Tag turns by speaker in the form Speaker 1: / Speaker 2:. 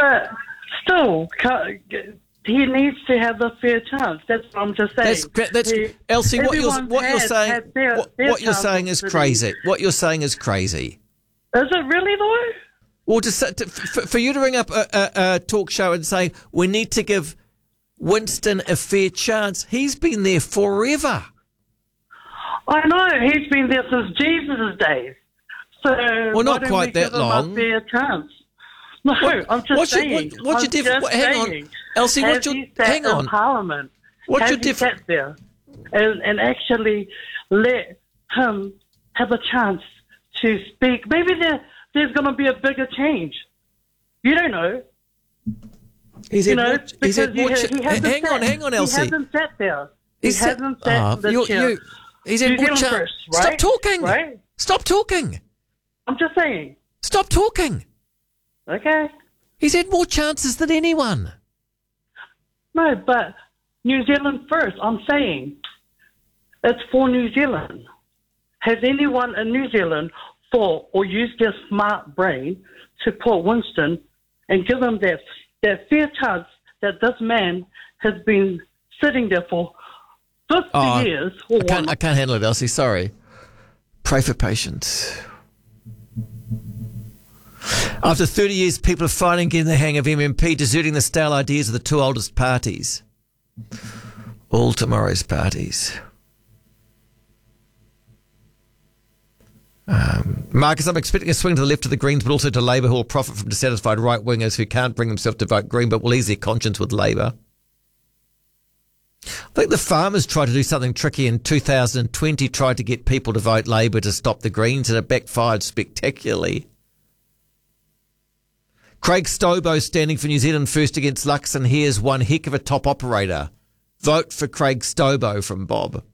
Speaker 1: But still, he needs to have a fair chance. That's what I'm just saying.
Speaker 2: That's Elsie. What you're saying is
Speaker 1: city.
Speaker 2: crazy. What you're saying is crazy.
Speaker 1: Is it really though?
Speaker 2: Well, for you to ring up a talk show and say we need to give Winston a fair chance. He's been there forever.
Speaker 1: I know he's been there since Jesus' days. So
Speaker 2: well, not quite that long.
Speaker 1: A fair chance. No, I'm just saying.
Speaker 2: What's your difference? Hang on, Elsie. Hang on.
Speaker 1: Parliament.
Speaker 2: What's your difference?
Speaker 1: Sat there and actually let him have a chance to speak. Maybe there's going to be a bigger change. You don't know.
Speaker 2: Hang on, Elsie.
Speaker 1: He hasn't sat there. He hasn't sat in the chair.
Speaker 2: He's had more chance.
Speaker 1: First, right?
Speaker 2: Stop talking.
Speaker 1: Right?
Speaker 2: Stop talking.
Speaker 1: I'm just saying.
Speaker 2: Stop talking.
Speaker 1: Okay.
Speaker 2: He's had more chances than anyone.
Speaker 1: No, but New Zealand first. I'm saying it's for New Zealand. Has anyone in New Zealand thought or used their smart brain to put Winston and give him that fair chance that this man has been sitting there for 50 years?
Speaker 2: I can't handle it, Elsie. Sorry. Pray for patience. After 30 years, people are finally getting the hang of MMP, deserting the stale ideas of the two oldest parties. All tomorrow's parties. Marcus, I'm expecting a swing to the left of the Greens, but also to Labour, who will profit from dissatisfied right-wingers who can't bring themselves to vote Green, but will ease their conscience with Labour. I think the Farmers tried to do something tricky in 2020, tried to get people to vote Labour to stop the Greens, and it backfired spectacularly. Craig Stobo standing for New Zealand First against Luxon. Here's one heck of a top operator. Vote for Craig Stobo from Bob.